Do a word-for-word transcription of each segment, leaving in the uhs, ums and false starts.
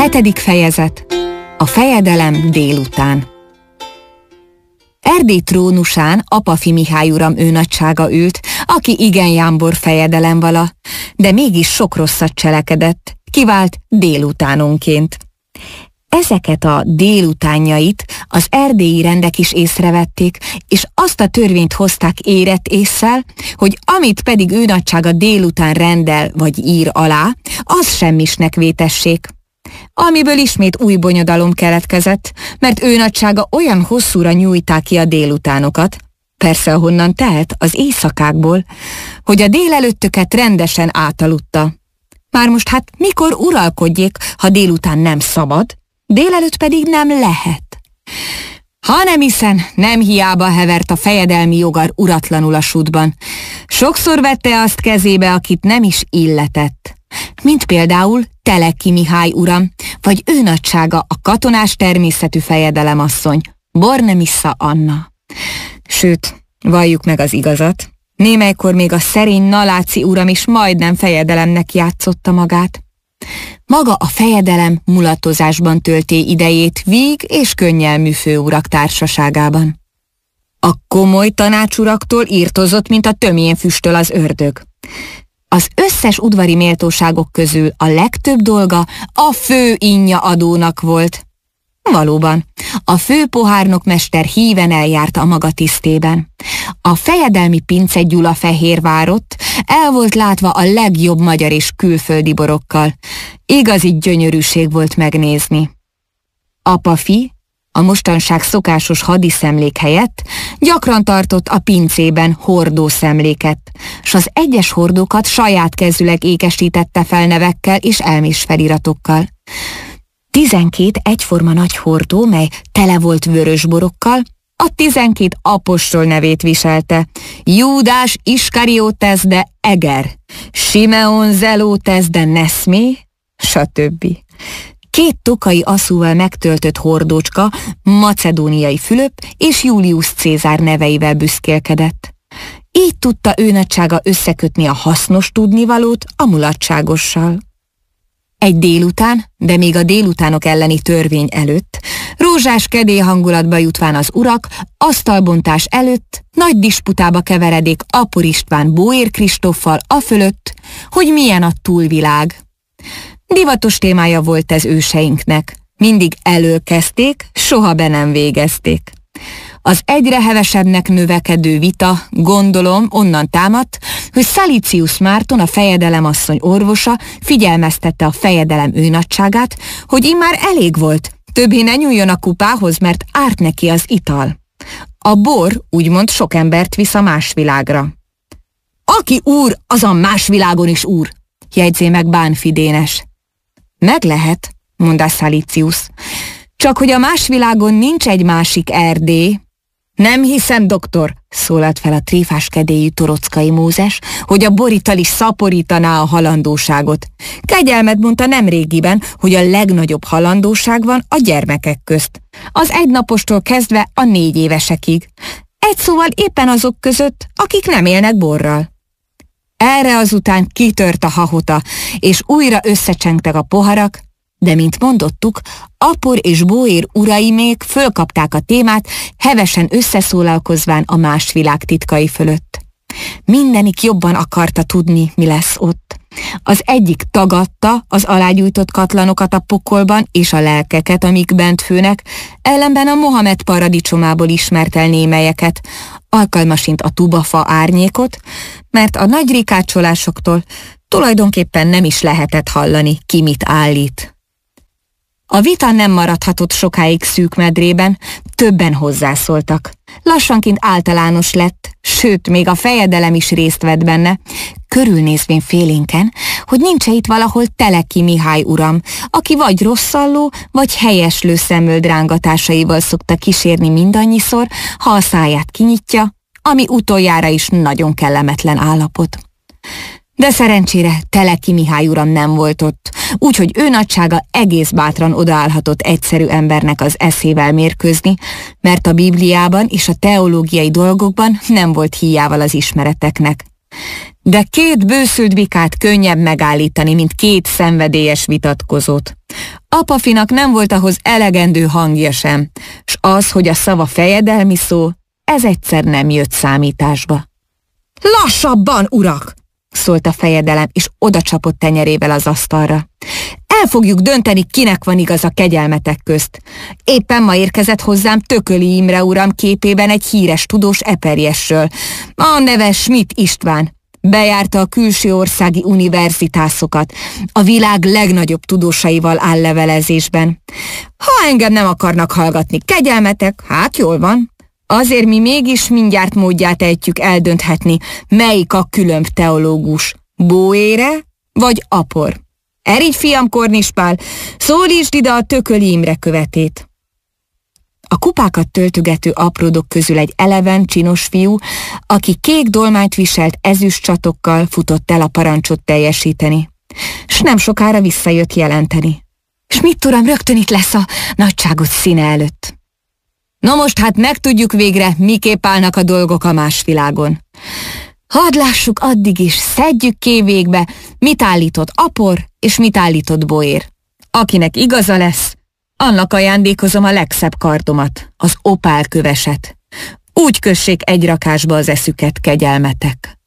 Hetedik fejezet. A fejedelem délután. Erdély trónusán Apafi Mihály uram őnagysága ült, aki igen jámbor fejedelem vala, de mégis sok rosszat cselekedett, kivált délutánonként. Ezeket a délutánjait az erdélyi rendek is észrevették, és azt a törvényt hozták érett ésszel, hogy amit pedig őnagysága délután rendel vagy ír alá, az semmisnek vétessék. Amiből ismét új bonyodalom keletkezett, mert őnagysága olyan hosszúra nyújták ki a délutánokat, persze ahonnan telt az éjszakákból, hogy a délelőttöket rendesen átaludta. Már most hát mikor uralkodjék, ha délután nem szabad, délelőtt pedig nem lehet. Ha nem hiszen, nem hiába hevert a fejedelmi jogar uratlanul a sudban. Sokszor vette azt kezébe, akit nem is illetett. Mint például Teleki Mihály uram, vagy őnagysága a katonás természetű fejedelemasszony, Bornemissza Anna. Sőt, valljuk meg az igazat, némelykor még a szerény Naláci uram is majdnem fejedelemnek játszotta magát. Maga a fejedelem mulatozásban tölté idejét víg és könnyelmű főurak társaságában. A komoly tanácsuraktól írtozott, mint a tömjén füstöl az ördög. Az összes udvari méltóságok közül a legtöbb dolga a fő innya adónak volt. Valóban, a fő pohárnokmester híven eljárta a maga tisztében. A fejedelmi pince Gyulafehérvárott el volt látva a legjobb magyar és külföldi borokkal. Igazi gyönyörűség volt megnézni. Apafi, a mostanság szokásos hadiszemlék helyett gyakran tartott a pincében hordószemléket, s az egyes hordókat saját kezüleg ékesítette fel nevekkel és elmés feliratokkal. Tizenkét egyforma nagy hordó, mely tele volt vörös borokkal, a tizenkét apostol nevét viselte: Júdás Iskariótesz de Eger, Simeon Zelótesz de Neszmé, stb. Két tokai aszúval megtöltött hordócska Macedóniai Fülöp és Julius Cézár neveivel büszkélkedett. Így tudta őnagysága összekötni a hasznos tudnivalót a mulatságossal. Egy délután, de még a délutánok elleni törvény előtt, rózsás kedély hangulatba jutván az urak, asztalbontás előtt nagy disputába keveredék Apor István Bóér Kristóffal afölött, hogy milyen a túlvilág. Divatos témája volt ez őseinknek. Mindig elölkezdték, soha be nem végezték. Az egyre hevesebbnek növekedő vita, gondolom, onnan támadt, hogy Szalícius Márton, a fejedelemasszony orvosa figyelmeztette a fejedelem őnagyságát, hogy immár elég volt, többé ne nyúljon a kupához, mert árt neki az ital. A bor úgymond sok embert visz a más világra. Aki úr, az a más világon is úr, jegyzé meg Bánffy Dénes. Meg lehet, mondta Szalícius, csak hogy a más világon nincs egy másik Erdély. Nem hiszem, doktor, szólalt fel a tréfás kedélyű Torockai Mózes, hogy a borital is szaporítaná a halandóságot. Kegyelmed mondta nemrégiben, hogy a legnagyobb halandóság van a gyermekek közt. Az egynapostól kezdve a négy évesekig. Egy szóval éppen azok között, akik nem élnek borral. Erre azután kitört a hahota, és újra összecsengtek a poharak, de mint mondottuk, Apor és Bóér urai még fölkapták a témát, hevesen összeszólalkozván a más világ titkai fölött. Mindenik jobban akarta tudni, mi lesz ott. Az egyik tagadta az alágyújtott katlanokat a pokolban és a lelkeket, amik bent főnek, ellenben a Mohamed paradicsomából ismert el némelyeket, alkalmasint a tubafa árnyékot, mert a nagy rikácsolásoktól tulajdonképpen nem is lehetett hallani, ki mit állít. A vita nem maradhatott sokáig szűk medrében, többen hozzászóltak. Lassanként általános lett, sőt, még a fejedelem is részt vett benne, körülnézvén félénken, hogy nincs-e itt valahol Teleki Mihály uram, aki vagy rosszalló, vagy helyeslő szemöldrángatásaival szokta kísérni mindannyiszor, ha a száját kinyitja, ami utoljára is nagyon kellemetlen állapot. De szerencsére Teleki Mihály uram nem volt ott, úgyhogy őnagysága egész bátran odaállhatott egyszerű embernek az eszével mérkőzni, mert a Bibliában és a teológiai dolgokban nem volt híjával az ismereteknek. De két bőszült bikát könnyebb megállítani, mint két szenvedélyes vitatkozót. Apafinak nem volt ahhoz elegendő hangja sem, s az, hogy a szava fejedelmi szó, ez egyszer nem jött számításba. Lassabban, urak! Szólt a fejedelem, és odacsapott tenyerével az asztalra. El fogjuk dönteni, kinek van igaz a kegyelmetek közt. Éppen ma érkezett hozzám Tököli Imre uram képében egy híres tudós eperjesről. A neve Schmidt István. Bejárta a külső országi univerzitászokat. A világ legnagyobb tudósaival áll levelezésben. Ha engem nem akarnak hallgatni kegyelmetek, hát jól van. Azért mi mégis mindjárt módját ejtjük eldönthetni, melyik a különb teológus, Bóére vagy Apor. Erigy, fiam, Kornispál, szólítsd ide a Tököli Imre követét. A kupákat töltögető apródok közül egy eleven, csinos fiú, aki kék dolmányt viselt ezüst csatokkal, futott el a parancsot teljesíteni. S nem sokára visszajött jelenteni. Schmidt uram rögtön itt lesz a nagyságos színe előtt. No most hát megtudjuk végre, miképp állnak a dolgok a más világon. Hadd lássuk addig is, szedjük kévékbe, mit állított Apor, és mit állított Boér. Akinek igaza lesz, annak ajándékozom a legszebb kardomat, az opálköveset. Úgy kössék egy rakásba az eszüket, kegyelmetek.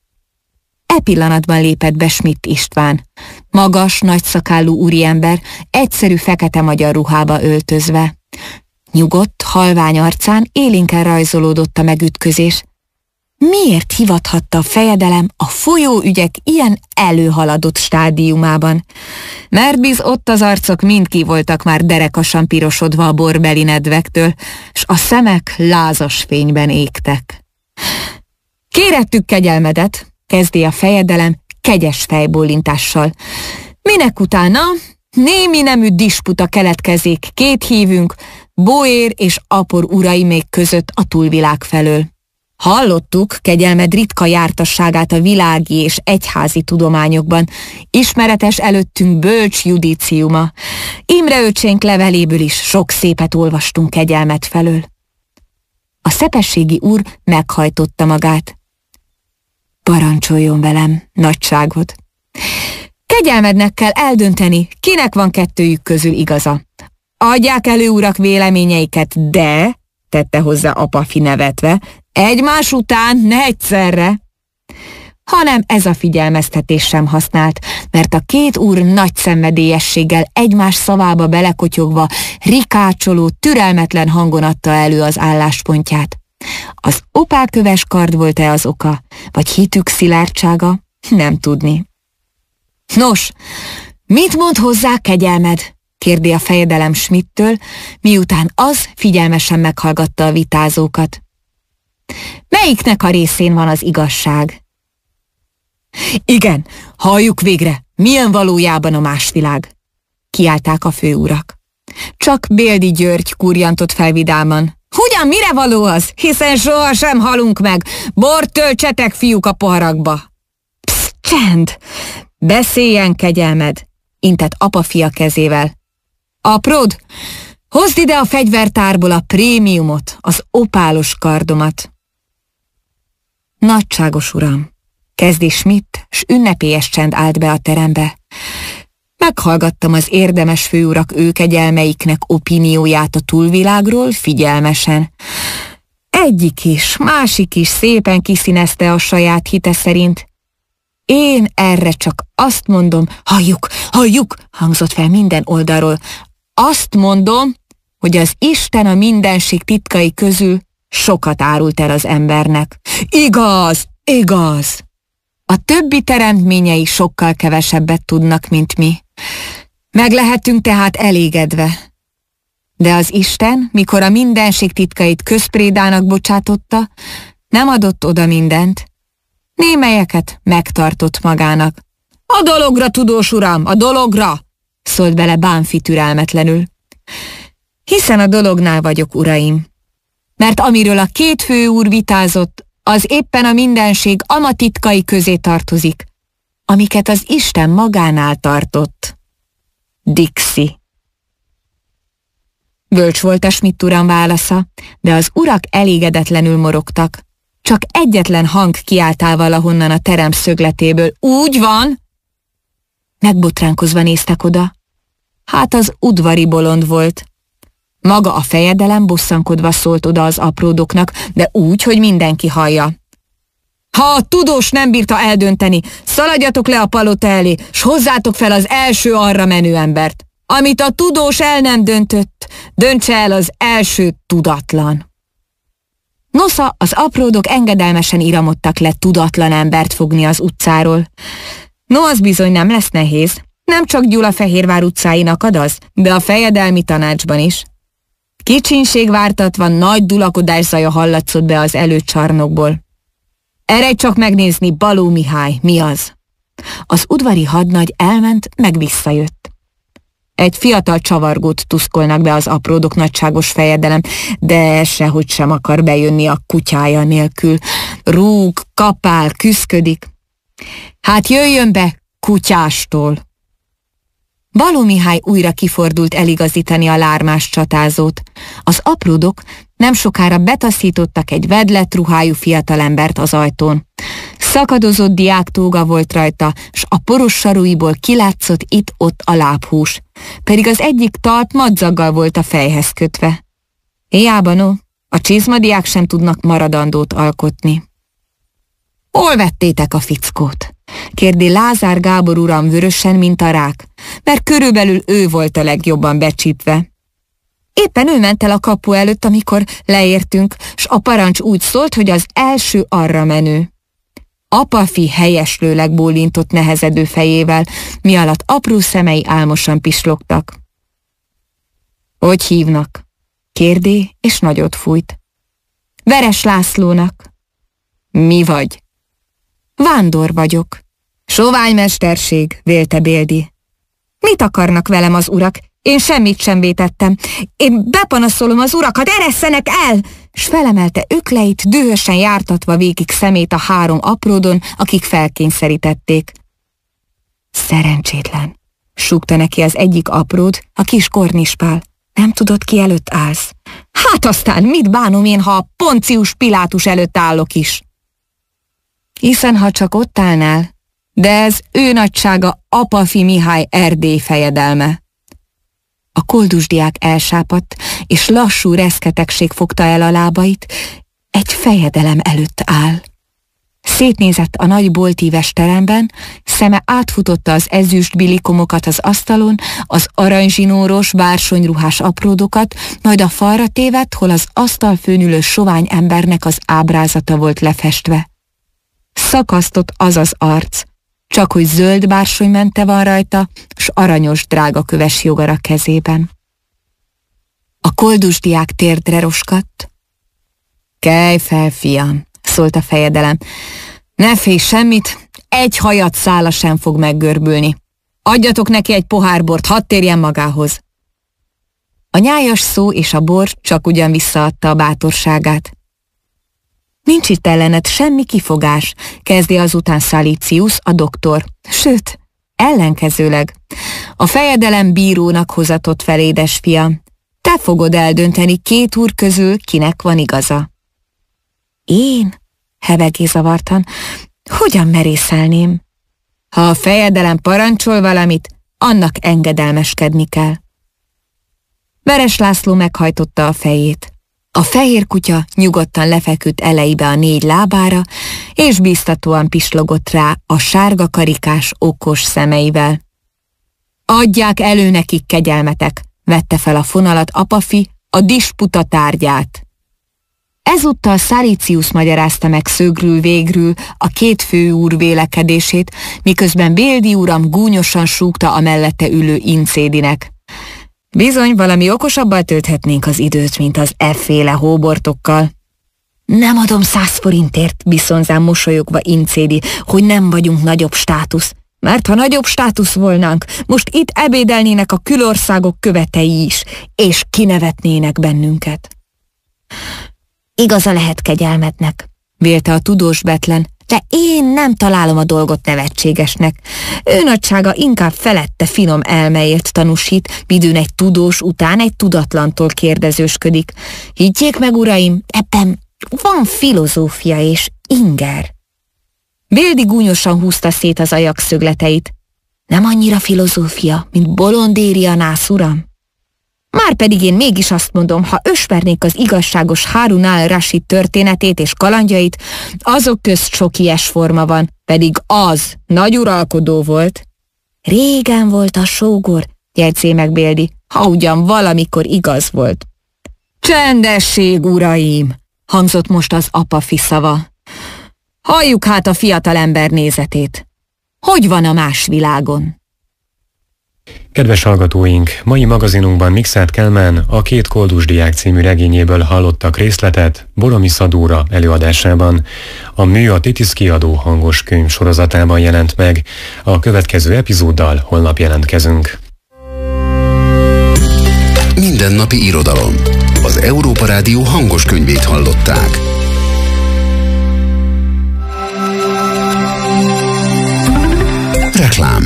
E pillanatban lépett be Schmidt István, magas, nagyszakálú úriember, egyszerű fekete magyar ruhába öltözve. Nyugodt, halvány arcán élénken rajzolódott a megütközés. Miért hivathatta a fejedelem a folyóügyek ilyen előhaladott stádiumában? Mert biz ott az arcok mind ki voltak már derekasan pirosodva a borbeli nedvektől, s a szemek lázas fényben égtek. Kérettük kegyelmedet, kezdi a fejedelem kegyes fejbólintással. Minek utána némi nemű disputa keletkezik két hívünk, Boér és Apor urai még között a túlvilág felől. Hallottuk kegyelmed ritka jártasságát a világi és egyházi tudományokban, ismeretes előttünk bölcs judíciuma. Imre öcsénk leveléből is sok szépet olvastunk kegyelmed felől. A szepességi úr meghajtotta magát. Parancsoljon velem, nagyságod. Kegyelmednek kell eldönteni, kinek van kettőjük közül igaza. Adják elő, urak, véleményeiket, de, tette hozzá Apafi nevetve, egymás után, ne egyszerre. Hanem ez a figyelmeztetés sem használt, mert a két úr nagy szenvedélyességgel egymás szavába belekotyogva, rikácsoló, türelmetlen hangon adta elő az álláspontját. Az opálköves kard volt-e az oka, vagy hitük szilárdsága? Nem tudni. Nos, mit mond hozzá kegyelmed? Kérdi a fejedelem Schmidttől, miután az figyelmesen meghallgatta a vitázókat. Melyiknek a részén van az igazság? Igen, halljuk végre, milyen valójában a másvilág, kiálták a főurak. Csak Béldi György kurjantott fel vidáman. Ugyan mire való az, hiszen sohasem halunk meg, bort töltsetek, fiúk, a poharakba. Psz, csend! Beszéljen, kegyelmed, intett apa fia kezével. Apród, hozd ide a fegyvertárból a prémiumot, az opálos kardomat. Nagyságos uram, kezdi Schmidt, s ünnepélyes csend állt be a terembe. Meghallgattam az érdemes főurak őkegyelmeiknek opinióját a túlvilágról figyelmesen. Egyik is, másik is szépen kiszínezte a saját hite szerint. Én erre csak azt mondom, halljuk, halljuk, hangzott fel minden oldalról. Azt mondom, hogy az Isten a mindenség titkai közül sokat árult el az embernek. Igaz, igaz. A többi teremtményei sokkal kevesebbet tudnak, mint mi. Meg lehetünk tehát elégedve. De az Isten, mikor a mindenség titkait közprédának bocsátotta, nem adott oda mindent. Némelyeket megtartott magának. A dologra, tudós uram, a dologra! Szólt bele Bánfi türelmetlenül. Hiszen a dolognál vagyok, uraim. Mert amiről a két főúr vitázott, az éppen a mindenség ama titkai közé tartozik, amiket az Isten magánál tartott. Dixi. Bölcs volt a Schmidt uram válasza, de az urak elégedetlenül morogtak. Csak egyetlen hang kiáltál valahonnan a terem szögletéből. Úgy van! Megbotránkozva néztek oda. Hát az udvari bolond volt. Maga a fejedelem bosszankodva szólt oda az apródoknak, de úgy, hogy mindenki hallja. Ha a tudós nem bírta eldönteni, szaladjatok le a palota elé, s hozzátok fel az első arra menő embert. Amit a tudós el nem döntött, döntse el az első tudatlan. Nosza, az apródok engedelmesen iramodtak le tudatlan embert fogni az utcáról. No, az bizony nem lesz nehéz. Nem csak Gyulafehérvár utcáin akad az, de a fejedelmi tanácsban is. Kicsinség vártatva nagy dulakodás zaja hallatszott be az előcsarnokból. Eredj csak megnézni, Baló Mihály, mi az? Az udvari hadnagy elment, meg visszajött. Egy fiatal csavargót tuszkolnak be az apródok, nagyságos fejedelem, de sehogy sem akar bejönni a kutyája nélkül. Rúg, kapál, küszködik. Hát jöjjön be kutyástól! Baló Mihály újra kifordult eligazítani a lármás csatázót. Az apródok nem sokára betaszítottak egy vedlett ruhájú fiatalembert az ajtón. Szakadozott diáktóga volt rajta, s a poros sarúiból kilátszott itt-ott a lábhús, pedig az egyik talp madzaggal volt a fejhez kötve. Hiába no, a csizmadiák sem tudnak maradandót alkotni. Hol vettétek a fickót? Kérdi Lázár Gábor uram vörösen, mint a rák, mert körülbelül ő volt a legjobban becsípve. Éppen ő ment el a kapu előtt, amikor leértünk, s a parancs úgy szólt, hogy az első arra menő. Apafi helyeslőleg bólintott nehezedő fejével, mi alatt apró szemei álmosan pislogtak. Hogy hívnak? Kérdé, és nagyot fújt. Veres Lászlónak. Mi vagy? Vándor vagyok. Sovány mesterség, vélte Béldi. Mit akarnak velem az urak? Én semmit sem vétettem. Én bepanaszolom az urakat, eresszenek el! S felemelte ökleit, dühösen jártatva végig szemét a három apródon, akik felkényszerítették. Szerencsétlen, súgta neki az egyik apród, a kis Kornispál. Nem tudod, ki előtt állsz? Hát aztán mit bánom én, ha a Poncius Pilátus előtt állok is? Hiszen ha csak ott állnál, de ez ő nagysága Apafi Mihály Erdély fejedelme. A koldusdiák elsápadt, és lassú reszketegség fogta el a lábait, egy fejedelem előtt áll. Szétnézett a nagy boltíves teremben, szeme átfutotta az ezüst bilikomokat az asztalon, az aranyzsinóros, bársonyruhás apródokat, majd a falra tévedt, hol az asztalfőn ülő sovány embernek az ábrázata volt lefestve. Szakasztott az az arc, csak hogy zöld bársonymente van rajta, s aranyos drágaköves jogara kezében. A koldusdiák térdre roskadt. Kelj fel, fiam, szólt a fejedelem. Ne félj semmit, egy hajat szála sem fog meggörbülni. Adjatok neki egy pohár bort, hadd térjen magához. A nyájas szó és a bor csak ugyan visszaadta a bátorságát. Nincs itt ellened semmi kifogás, kezdi azután Szalíciusz, a doktor. Sőt, ellenkezőleg. A fejedelem bírónak hozatott fel, édesfiam. Te fogod eldönteni két úr közül, kinek van igaza. Én? Hevegé zavartan. Hogyan merészelném? Ha a fejedelem parancsol valamit, annak engedelmeskedni kell. Veres László meghajtotta a fejét. A fehér kutya nyugodtan lefeküdt elejébe a négy lábára, és bíztatóan pislogott rá a sárga karikás, okos szemeivel. Adják elő nekik, kegyelmetek, vette fel a fonalat Apafi, a disputa tárgyát. Ezúttal Szalíciusz magyarázta meg szögrül végrül a két főúr vélekedését, miközben Béldi uram gúnyosan súgta a mellette ülő incédinek. Bizony, valami okosabbal tölthetnénk az időt, mint az efféle hóbortokkal. Nem adom száz forintért, biszonzám mosolyogva incédi, hogy nem vagyunk nagyobb státusz. Mert ha nagyobb státusz volnánk, most itt ebédelnének a külországok követei is, és kinevetnének bennünket. Igaza lehet kegyelmednek, vélte a tudós Betlen, de én nem találom a dolgot nevetségesnek. Ő nagysága inkább felette finom elméért tanúsít, midőn egy tudós után egy tudatlantól kérdezősködik. Higgyék meg, uraim, ebben van filozófia és inger. Béldi gúnyosan húzta szét az ajak szögleteit. Nem annyira filozófia, mint bolondéria, nász uram? Márpedig én mégis azt mondom, ha ösmernék az igazságos Harun al-Rashid történetét és kalandjait, azok közt sok ilyes forma van, pedig az nagy uralkodó volt. Régen volt a sógor, jegyzé meg Béldi, ha ugyan valamikor igaz volt. Csendesség, uraim! Hangzott most az apafi szava. Halljuk hát a fiatalember nézetét. Hogy van a más világon? Kedves hallgatóink, mai magazinunkban Mikszáth Kálmán a Két koldus diák című regényéből hallottak részletet Boromi Szadóra előadásában. A mű a Titisz kiadó hangos könyv sorozatában jelent meg. A következő epizóddal holnap jelentkezünk. Mindennapi irodalom. Az Európa Rádió hangos könyvét hallották. Reklám.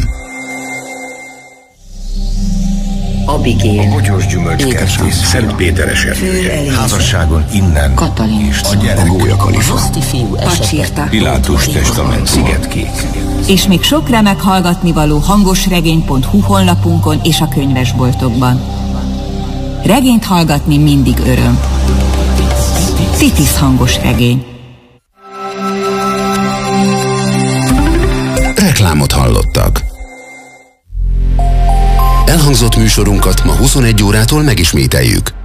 Abigail, a Bogyós Gyümölcskerti, Szent Péter eseménye, házasságon innen, Katalin, a gyerek, a Gólyakalifa, Roszti fiú esete, Pilátus testament, Szigetkék. És még sok remek hallgatnivaló hangosregény pont hu honlapunkon és a könyvesboltokban. Regényt hallgatni mindig öröm. Titisz hangos regény. Reklámot hallottak. Elhangzott műsorunkat ma huszonegy órától megismételjük.